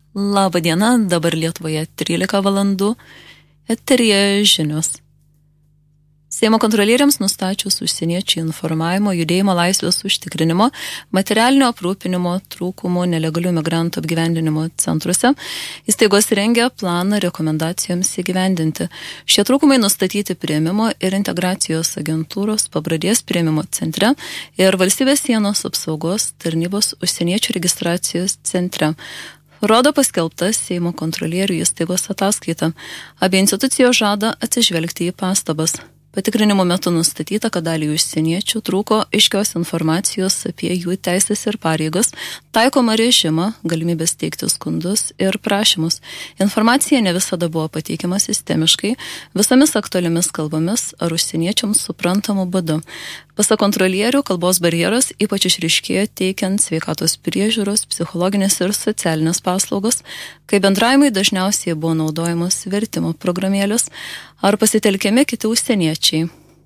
Labą dieną, dabar Lietuvoje 13 valandų, eteryje žinios. Seimo kontrolieriams nustačius užsieniečių informavimo, judėjimo laisvės užtikrinimo, materialinio aprūpinimo trūkumų, nelegalių migrantų apgyvendinimo centruose, įstaigos rengia planą rekomendacijoms įgyvendinti. Šie trūkumai nustatyti priėmimo ir integracijos agentūros Pabradės priėmimo centre ir Valstybės sienos apsaugos tarnybos užsieniečių registracijos centre. Rodo paskelbta Seimo kontrolierių įstaigos ataskaita. Abi institucijos žada atsižvelgti į pastabas. Patikrinimo metu nustatyta, kad dalį užsieniečių trūko aiškios informacijos apie jų teisės ir pareigas, taikomą režimą, galimybės teikti skundus ir prašymus. Informacija ne visada buvo pateikiama sistemiškai, visomis aktualiomis kalbomis ar užsieniečiams suprantamų būdu. Pasak kontrolierių, kalbos barjeras ypač išryškėjo teikiant sveikatos priežiūros, psichologinės ir socialinės paslaugos, kai bendravimai dažniausiai buvo naudojamos vertimo programėlės ar pasitelkiami kiti užsieniečiai.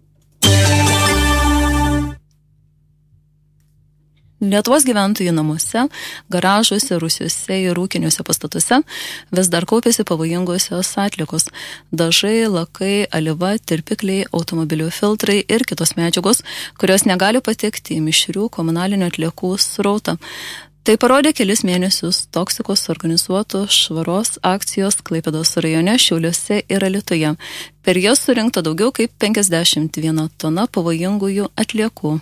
Lietuvos gyventojų namuose, garažuose, rūsiuose ir ūkiniuose pastatuose vis dar kaupiasi pavojingosios atliekos. Dažai, lakai, alyva, tirpikliai, automobilių filtrai ir kitos medžiagos, kurios negali patekti į mišrių komunalinių atliekų srautą. Tai parodė kelis mėnesius toksikos organizuotų švaros akcijos Klaipėdos rajone, Šiauliuose ir Alytuje. Per jas surinkta daugiau kaip 51 tona pavojingųjų atliekų.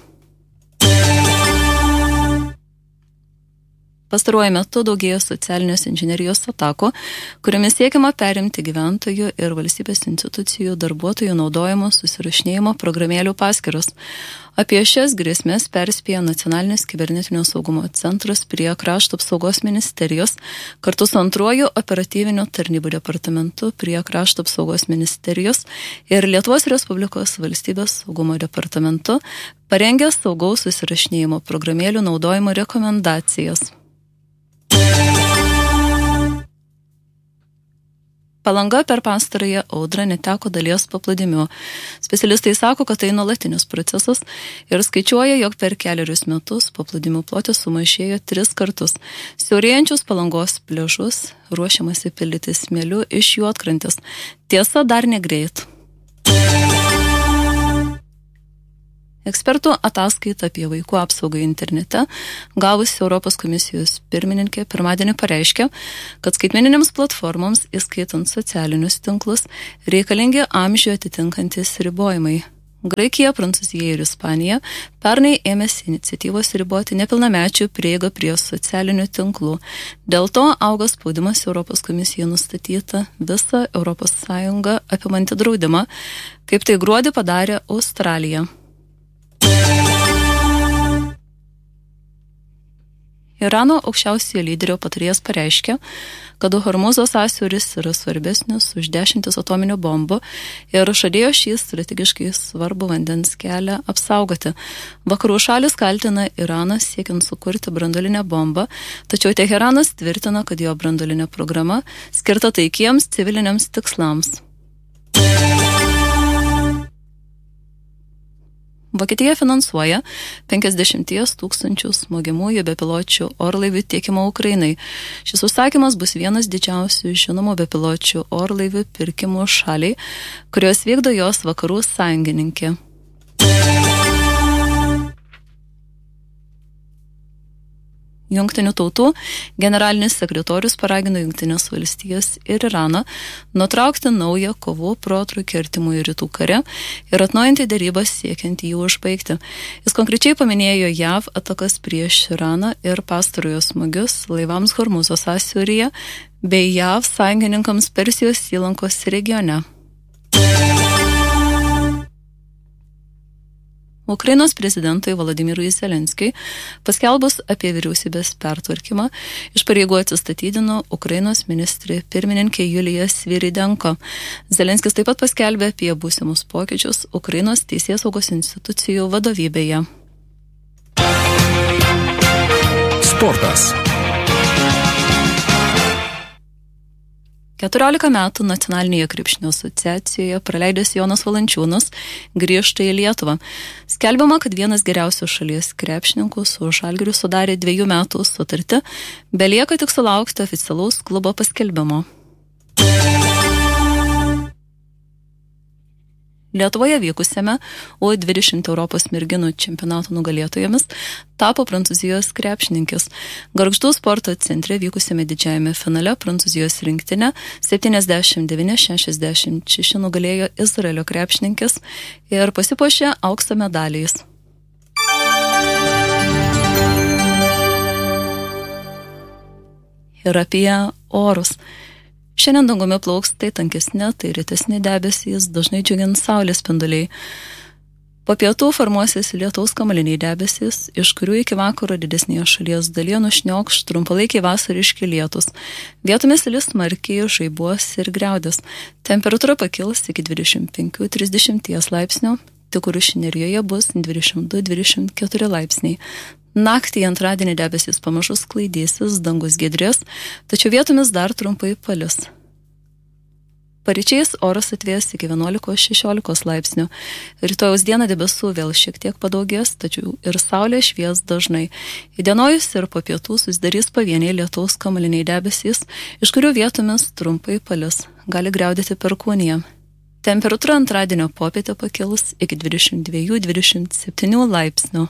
Pastaruoju metu daugėjo socialinės inžinerijos atakų, kuriomis siekiama perimti gyventojų ir valstybės institucijų darbuotojų naudojimo susirašinėjimo programėlių paskyras. Apie šias grėsmės perspėjo Nacionalinis kibernetinio saugumo centras prie Krašto apsaugos ministerijos, kartu su antruoju operatyviniu tarnybų departamentu prie Krašto apsaugos ministerijos ir Lietuvos Respublikos valstybės saugumo departamentu parengė saugaus susirašinėjimo programėlių naudojimo rekomendacijas. Palanga per pastarąją audrą neteko dalies paplūdimių. Specialistai sako, kad tai nuolatinis procesas ir skaičiuoja, jog per 4 metus paplūdimių plotis sumažėjo 3 kartus. Siaurėjančius Palangos pliažus ruošiamasi pildyti smėliu iš juodkrantės. Tiesa, dar negreit. Ekspertų ataskaita apie vaikų apsaugą internete, gavusi Europos komisijos pirmininkė, pirmadienį pareiškė, kad skaitmeninėms platformoms, įskaitant socialinius tinklus, reikalingi amžių atitinkantis ribojimai. Graikija, Prancūzija ir Ispanija pernai ėmėsi iniciatyvos riboti nepilnamečių prieigą prie socialinių tinklų. Dėl to auga spaudimas Europos komisijai nustatyta visą Europos Sąjungą apimantį draudimą, kaip tai gruodį padarė Australija. Irano aukščiausiojo lyderio patarėjas pareiškė, kad Hormuzo sąsiauris yra svarbesnis už 10 atominių bombų ir žadėjo šį strategiškai svarbų vandens kelią apsaugoti. Vakarų šalis kaltina Iraną siekiant sukurti branduolinę bombą, tačiau Teheranas tvirtina, kad jo branduolinė programa skirta taikiems civiliniams tikslams. Vokietija finansuoja 50 000 smogiamųjų bepiločių orlaivių tiekimo Ukrainai. Šis užsakymas bus vienas didžiausių žinomų bepiločių orlaivių pirkimų šaliai, kurios vykdo jos vakarų sąjungininkė. Jungtinių tautų generalinis sekretorius paragino Jungtinės valstijas ir Iraną nutraukti naują kovų protrūkį artimųjų rytų kare ir atnaujinti derybas siekiant jų užbaigti. Jis konkrečiai paminėjo JAV atakas prieš Iraną ir pastarojo smūgius laivams Hormuzo sąsiauryje bei JAV sąjungininkams Persijos įlankos regione. Ukrainos prezidentui Volodymyrui Zelenskiui paskelbus apie vyriausybės pertvarkymą iš pareigų atsistatydino Ukrainos ministrė pirmininkė Julija Sviridenko. Zelenskis taip pat paskelbė apie būsimus pokyčius Ukrainos teisėsaugos institucijų vadovybėje. Sportas. 14 metų nacionalinėje krepšinio asociacijoje praleidęs Jonas Valančiūnas grįžta į Lietuvą. Skelbiama, kad vienas geriausių šalies krepšininkų su Žalgiriu sudarė 2 metų sutartį, belieka tik sulaukti oficialaus klubo paskelbimo. Lietuvoje vykusiame U20 Europos merginų čempionato nugalėtojomis tapo Prancūzijos krepšininkės. Gargždų sporto centre vykusiame didžiajame finale Prancūzijos rinktinė 79-66 nugalėjo Izraelio krepšininkės ir pasipuošė aukso medaliais. Ir apie orus. Šiandien dangumi plauks tai tankesni, tai rytesni debesys, dažnai džiugins saulės spinduliai. Po pietų formuosis lietaus kamuoliniai debesys, iš kurių iki vakaro didesnėje šalies dalyje nušniokš trumpalaikiai vasariški lietus. Vietomis lis smarkiai, žaibuos ir griaudės. Temperatūra pakils iki 25-30 laipsnių, tik Kuršių nerijoje bus 22-24 laipsniai. Naktį antradienį debesys pamažu sklaidysis, dangus giedrės, tačiau vietomis dar trumpai palis. Paryčiais oras atvės iki 11-16 laipsnių. Rytojaus dieną debesų vėl šiek tiek padaugės, tačiau ir saulė švies dažnai. Įdienojus ir po pietų susidarys pavieniai lietaus kamuoliniai debesys, iš kurių vietomis trumpai palis, gali griaudėti perkūnija. Temperatūra antradienio popietę pakils iki 22-27 laipsnių.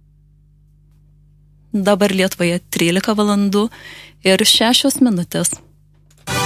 Dabar Lietuvoje 13 valandų ir 6 minutės.